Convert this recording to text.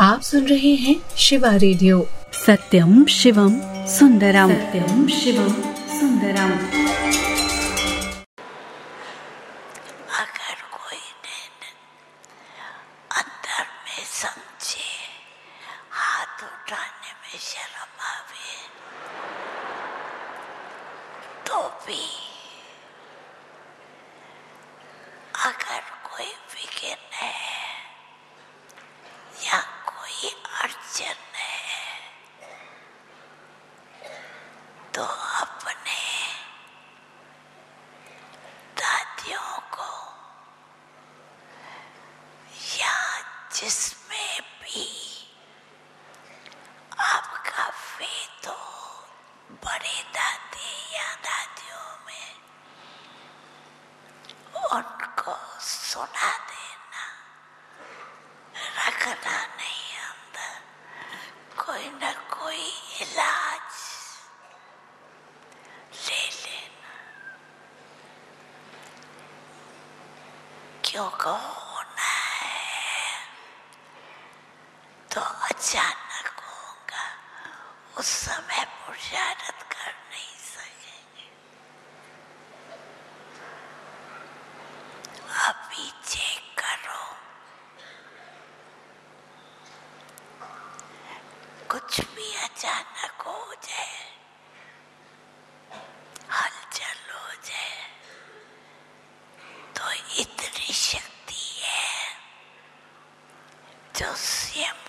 आप सुन रहे हैं शिवा रेडियो। सत्यम शिवम सुंदरम, सत्यम शिवम सुंदरम। अगर कोई अंदर में समझे, हाथ उठाने में शर्म आवे, तो भी अगर कोई विघ्न है या कोई अड़चन है, तो अपने दादियों को या जिसमें भी आपका फेथ हो, बड़े दादी या दादियों में, उनको सुना देना, रखना नहीं अंदर। कोई न कोई इलाज ले लेना, क्योंकि होना है तो अचानक होगा, उस समय बुशारत कर नहीं सकेंगे। अभी चेक करो, कुछ भी अचानक हो जाए, हलचल हो जाए, तो इतनी शक्ति है जो स्वयं